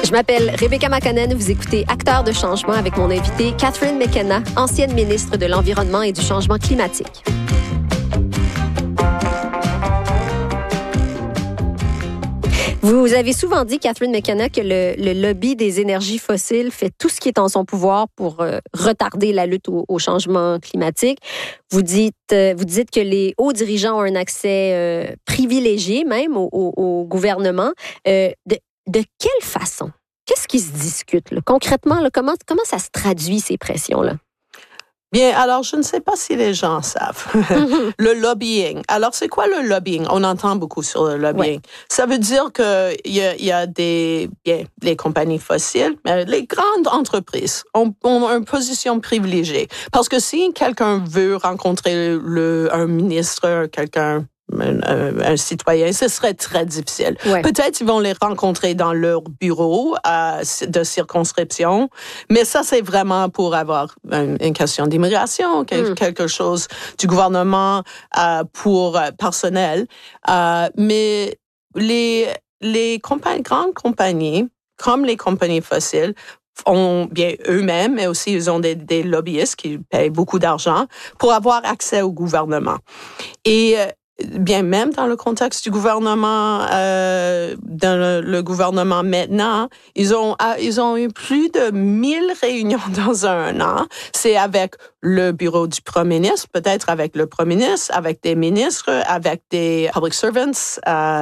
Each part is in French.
Je m'appelle Rebecca McConnell. Vous écoutez Acteurs de changement avec mon invitée Catherine McKenna, ancienne ministre de l'Environnement et du Changement climatique. Vous avez souvent dit, Catherine McKenna, que le lobby des énergies fossiles fait tout ce qui est en son pouvoir pour retarder la lutte au changement climatique. Vous dites que les hauts dirigeants ont un accès privilégié même au gouvernement. De quelle façon? Qu'est-ce qui se discute là? Concrètement, là, comment ça se traduit, ces pressions-là? Bien, alors, je ne sais pas si les gens savent. Le lobbying. Alors, c'est quoi le lobbying? On entend beaucoup sur le lobbying. Ouais. Ça veut dire qu'il y a les compagnies fossiles, mais les grandes entreprises ont une position privilégiée. Parce que si quelqu'un veut rencontrer un ministre, un citoyen, ce serait très difficile. Ouais. Peut-être ils vont les rencontrer dans leur bureau de circonscription, mais ça, c'est vraiment pour avoir une question d'immigration, quelque chose du gouvernement pour personnel. Mais les grandes compagnies, comme les compagnies fossiles, ont bien eux-mêmes, mais aussi ils ont des lobbyistes qui payent beaucoup d'argent pour avoir accès au gouvernement. Et bien, même dans le contexte du gouvernement, dans le gouvernement maintenant, ils ont eu plus de 1000 réunions dans un an. C'est avec le bureau du premier ministre, peut-être avec le premier ministre, avec des ministres, avec des public servants,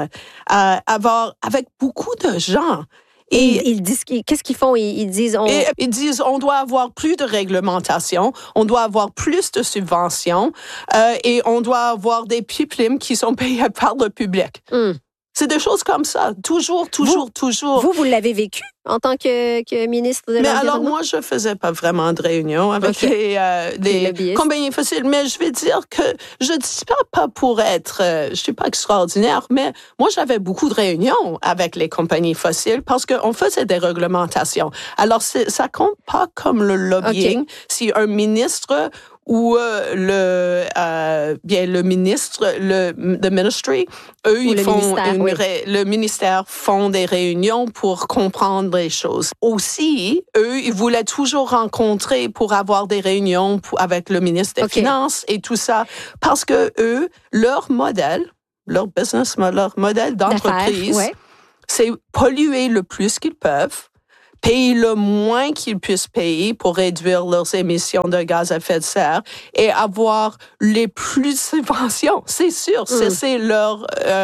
avec beaucoup de gens. Et ils disent, qu'est-ce qu'ils font? Ils disent, on doit avoir plus de réglementation, on doit avoir plus de subventions et on doit avoir des pipelines qui sont payés par le public. C'est des choses comme ça, toujours. Vous l'avez vécu en tant que ministre de l'Environnement? Mais alors, moi, je faisais pas vraiment de réunions avec les compagnies fossiles, mais je vais dire que je dis pas pour être, je suis pas extraordinaire, mais moi, j'avais beaucoup de réunions avec les compagnies fossiles parce qu'on faisait des réglementations. Alors, ça compte pas comme le lobbying. Si un ministre ou le ministre, le ministry, eux, ils font le ministère font des réunions pour comprendre les choses. Aussi, eux, ils voulaient toujours rencontrer pour avoir des réunions avec le ministre des Finances et tout ça, parce que eux, leur modèle d'entreprise, c'est polluer le plus qu'ils peuvent, payer le moins qu'ils puissent payer pour réduire leurs émissions de gaz à effet de serre et avoir les plus de subventions. C'est sûr, c'est leur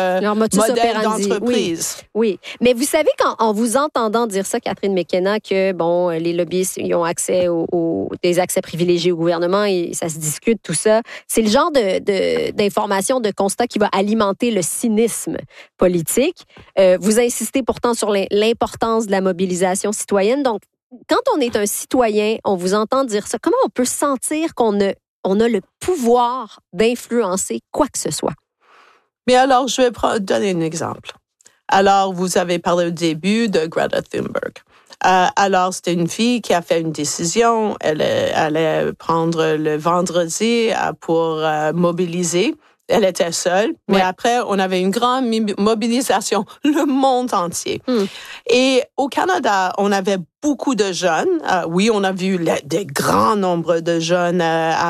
modèle d'entreprise. Oui, mais vous savez qu'en vous entendant dire ça, Catherine McKenna, que les lobbyistes ils ont accès des accès privilégiés au gouvernement et ça se discute, tout ça, c'est le genre d'information, de constat qui va alimenter le cynisme politique. Vous insistez pourtant sur l'importance de la mobilisation citoyenne. Donc, quand on est un citoyen, on vous entend dire ça, comment on peut sentir qu'on a le pouvoir d'influencer quoi que ce soit? Mais alors, je vais donner un exemple. Alors, vous avez parlé au début de Greta Thunberg. Alors, c'était une fille qui a fait une décision. Elle allait prendre le vendredi pour mobiliser. Elle était seule, mais après, on avait une grande mobilisation, le monde entier. Et au Canada, on avait beaucoup de jeunes. Oui, on a vu des grands nombres de jeunes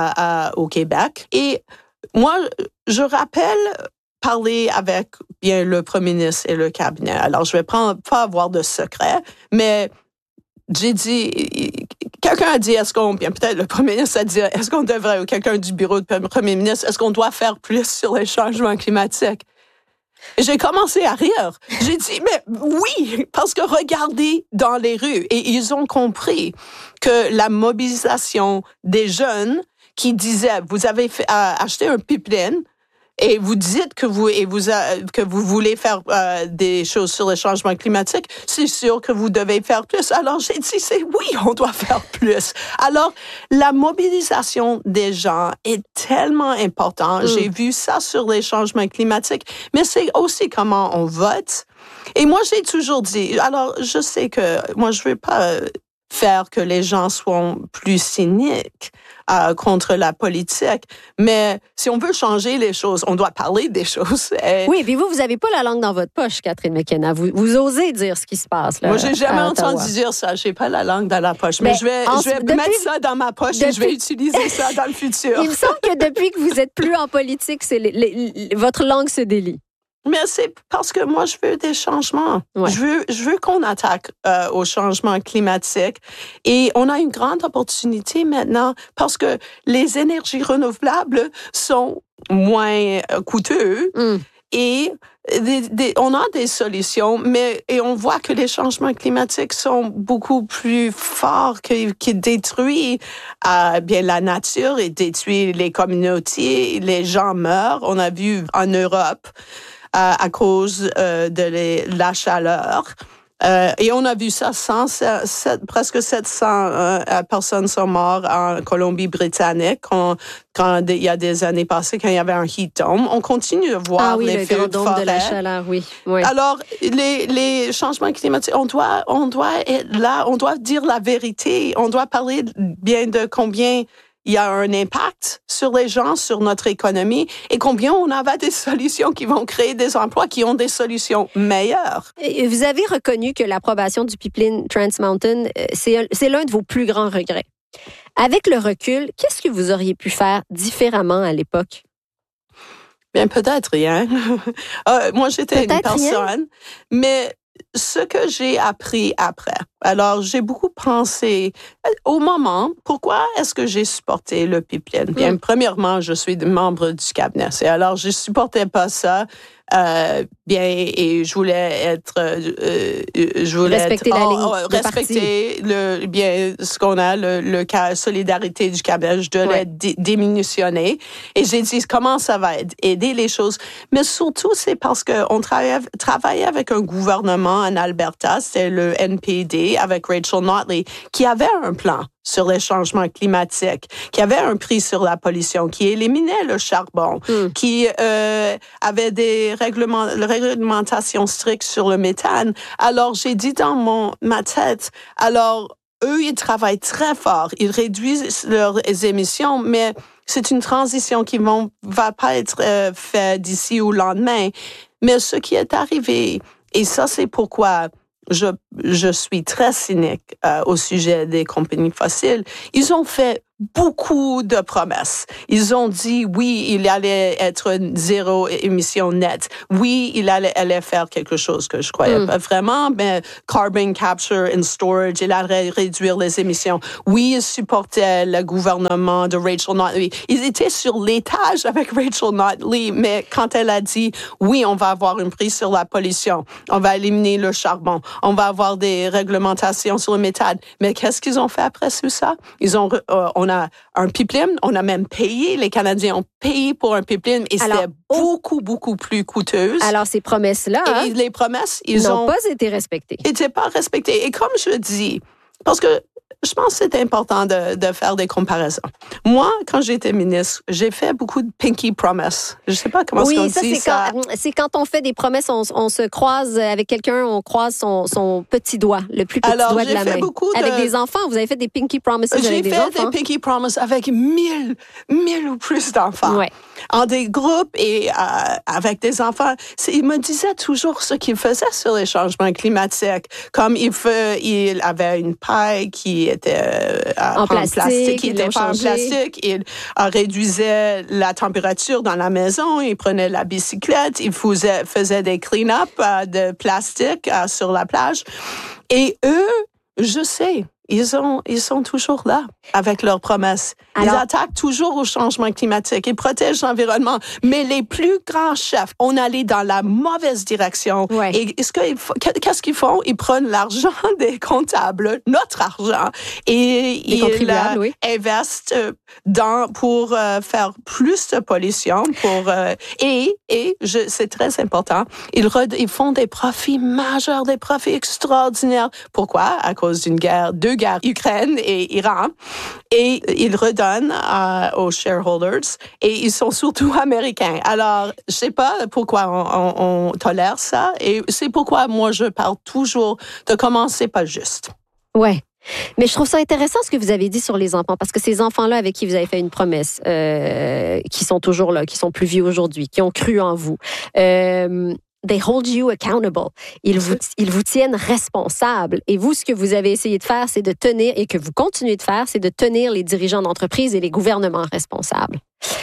au Québec. Et moi, je rappelle parler avec le premier ministre et le cabinet. Alors, je vais pas avoir de secret, mais j'ai dit, quelqu'un a dit, peut-être le premier ministre a dit, est-ce qu'on devrait, ou quelqu'un du bureau du premier ministre, est-ce qu'on doit faire plus sur les changements climatiques? Et j'ai commencé à rire. J'ai dit, mais oui, parce que regardez dans les rues. Et ils ont compris que la mobilisation des jeunes qui disaient, vous avez acheté un pipeline, et vous dites que vous voulez faire des choses sur le changement climatique, c'est sûr que vous devez faire plus. Alors, j'ai dit, oui, on doit faire plus. Alors, la mobilisation des gens est tellement importante. J'ai vu ça sur les changements climatiques, mais c'est aussi comment on vote. Et moi, j'ai toujours dit, alors, je sais que moi, je veux pas faire que les gens soient plus cyniques. contre la politique. Mais si on veut changer les choses, on doit parler des choses. Oui, puis vous n'avez pas la langue dans votre poche, Catherine McKenna. Vous osez dire ce qui se passe là. Moi, j'ai jamais entendu dire ça. J'ai pas la langue dans la poche. Mais je vais mettre ça dans ma poche et je vais utiliser ça dans le futur. Il me semble que depuis que vous êtes plus en politique, votre langue se délie. Mais c'est parce que moi, je veux des changements. Ouais. Je veux qu'on attaque au changement climatique. Et on a une grande opportunité maintenant parce que les énergies renouvelables sont moins coûteuses. Et on a des solutions, et on voit que les changements climatiques sont beaucoup plus forts qui détruisent bien la nature et détruisent les communautés. Les gens meurent. On a vu en Europe à cause de la chaleur. Et on a vu ça, presque 700 personnes sont mortes en Colombie-Britannique quand il y a des années passées, quand il y avait un heat dome. On continue de voir les feux de forêt. De la chaleur, oui. Alors, les changements climatiques, on doit être là, on doit dire la vérité, on doit parler bien de combien il y a un impact sur les gens, sur notre économie, et combien on avait des solutions qui vont créer des emplois, qui ont des solutions meilleures. Et vous avez reconnu que l'approbation du pipeline Trans Mountain, c'est l'un de vos plus grands regrets. Avec le recul, qu'est-ce que vous auriez pu faire différemment à l'époque? Bien, peut-être rien. Moi, j'étais une personne, mais ce que j'ai appris après. Alors, j'ai beaucoup pensé au moment, pourquoi est-ce que j'ai supporté le pipeline? Bien, premièrement, je suis membre du cabinet. Et alors, je supportais pas ça. Bien, et je voulais respecter ce qu'on a, le cas solidarité du cabinet. Je devais démissionner. Et j'ai dit, comment ça va aider les choses? Mais surtout, c'est parce qu'on travaillait avec un gouvernement en Alberta, c'est le NPD, avec Rachel Notley, qui avait un plan sur les changements climatiques, qui avait un prix sur la pollution, qui éliminait le charbon, qui avait des réglementations strictes sur le méthane. Alors, j'ai dit dans ma tête, alors, eux, ils travaillent très fort, ils réduisent leurs émissions, mais c'est une transition qui va pas être faite d'ici au lendemain. Mais ce qui est arrivé, et ça, c'est pourquoi je suis très cynique au sujet des compagnies fossiles. Ils ont fait beaucoup de promesses. Ils ont dit, oui, il allait être zéro émission nette. Oui, il allait faire quelque chose que je croyais pas vraiment, mais carbon capture and storage, il allait réduire les émissions. Oui, ils supportaient le gouvernement de Rachel Notley. Ils étaient sur l'étage avec Rachel Notley, mais quand elle a dit, oui, on va avoir un prix sur la pollution, on va éliminer le charbon, on va avoir des réglementations sur le méthane. Mais qu'est-ce qu'ils ont fait après tout ça? On a un pipeline, on a même payé, les Canadiens ont payé pour un pipeline et c'était beaucoup, beaucoup plus coûteuse. Alors, ces promesses-là, et les promesses, n'ont pas été respectées. Ils n'étaient pas respectées. Et comme je dis, parce que je pense que c'est important de faire des comparaisons. Moi, quand j'étais ministre, j'ai fait beaucoup de pinky promise. Je ne sais pas comment on dit ça. C'est quand on fait des promesses, on se croise avec quelqu'un, on croise son petit doigt, le plus petit doigt de la main. Avec des enfants, vous avez fait des pinky promises avec des enfants? J'ai fait des pinky promises avec 1000 ou plus d'enfants. Ouais. En des groupes et avec des enfants. Il me disait toujours ce qu'il faisait sur les changements climatiques. Comme il avait une paille qui était en plastique, qui n'était pas en plastique. Il réduisait la température dans la maison. Il prenait la bicyclette. Il faisait des clean-up de plastique sur la plage. Et eux, je sais, ils sont toujours là avec leurs promesses. Ils attaquent toujours au changement climatique. Ils protègent l'environnement. Mais les plus grands chefs, on allait dans la mauvaise direction. Ouais. Et qu'est-ce qu'ils font? Ils prennent l'argent des comptables, notre argent, et ils investissent pour faire plus de pollution. C'est très important. Ils font des profits majeurs, des profits extraordinaires. Pourquoi? À cause d'une guerre, deux guerres, Ukraine et Iran. Et ils redonnent aux shareholders et ils sont surtout américains. Alors, je sais pas pourquoi on tolère ça et c'est pourquoi moi je parle toujours de commencer pas juste. Ouais. Mais je trouve ça intéressant ce que vous avez dit sur les enfants, parce que ces enfants-là avec qui vous avez fait une promesse, qui sont toujours là, qui sont plus vieux aujourd'hui, qui ont cru en vous, they hold you accountable. Ils vous tiennent responsable. Et vous, ce que vous avez essayé de faire, c'est de tenir, et que vous continuez de faire, c'est de tenir les dirigeants d'entreprise et les gouvernements responsables.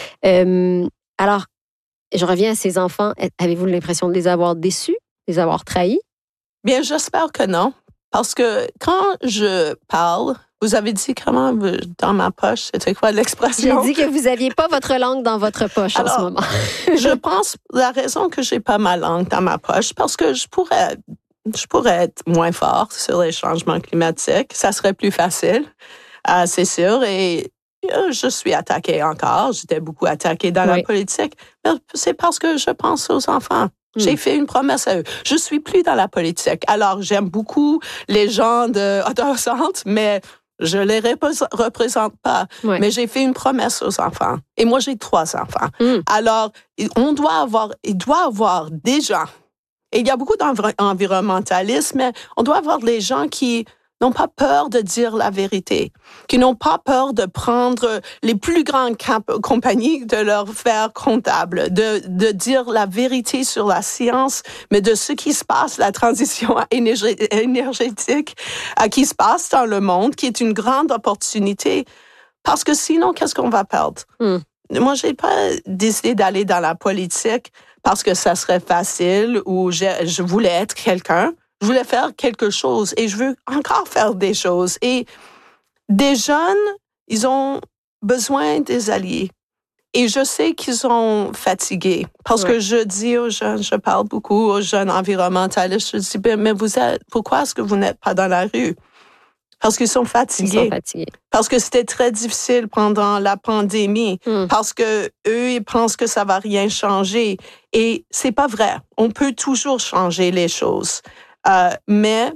Alors, je reviens à ces enfants. Avez-vous l'impression de les avoir déçus, de les avoir trahis? Bien, j'espère que non. Parce que quand je parle, vous avez dit comment dans ma poche, c'était quoi l'expression? J'ai dit que vous n'aviez pas votre langue dans votre poche en ce moment. Je pense la raison que j'ai pas ma langue dans ma poche, parce que je pourrais être moins fort sur les changements climatiques. Ça serait plus facile, c'est sûr. Et je suis attaquée encore. J'étais beaucoup attaquée dans la politique. Mais c'est parce que je pense aux enfants. J'ai fait une promesse à eux. Je suis plus dans la politique. Alors, j'aime beaucoup les gens de Ottawa-Centre, mais je les représente pas. Mais j'ai fait une promesse aux enfants. Et moi, j'ai 3 enfants. Alors, il doit avoir des gens. Et il y a beaucoup d'environnementalisme, mais on doit avoir des gens qui n'ont pas peur de dire la vérité, qui n'ont pas peur de prendre les plus grandes compagnies, de leur faire comptable, de dire la vérité sur la science, mais de ce qui se passe, la transition énergétique qui se passe dans le monde, qui est une grande opportunité. Parce que sinon, qu'est-ce qu'on va perdre? Moi, j'ai pas décidé d'aller dans la politique parce que ça serait facile ou je voulais être quelqu'un. Je voulais faire quelque chose et je veux encore faire des choses. Et des jeunes, ils ont besoin des alliés. Et je sais qu'ils sont fatigués parce que je dis aux jeunes, je parle beaucoup aux jeunes environnementalistes, je dis, mais pourquoi est-ce que vous n'êtes pas dans la rue? Parce qu'ils sont fatigués. Parce que c'était très difficile pendant la pandémie. Parce que eux, ils pensent que ça va rien changer. Et c'est pas vrai. On peut toujours changer les choses. Mais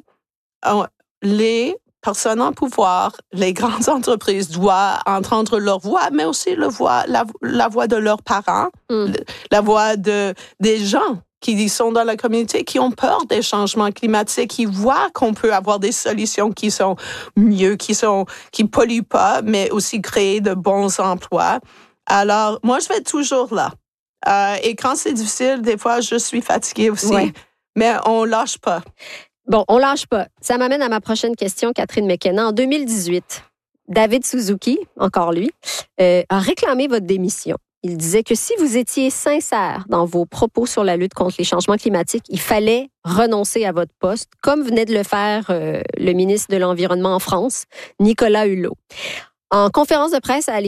les personnes en pouvoir, les grandes entreprises doivent entendre leur voix, mais aussi la voix de leurs parents, la voix des gens qui sont dans la communauté, qui ont peur des changements climatiques, qui voient qu'on peut avoir des solutions qui sont mieux, qui polluent pas, mais aussi créer de bons emplois. Alors, moi, je vais être toujours là. Et quand c'est difficile, des fois, je suis fatiguée aussi. Mais on lâche pas. Bon, on lâche pas. Ça m'amène à ma prochaine question, Catherine McKenna. En 2018, David Suzuki, encore lui, a réclamé votre démission. Il disait que si vous étiez sincère dans vos propos sur la lutte contre les changements climatiques, il fallait renoncer à votre poste, comme venait de le faire le ministre de l'Environnement en France, Nicolas Hulot. En conférence de presse à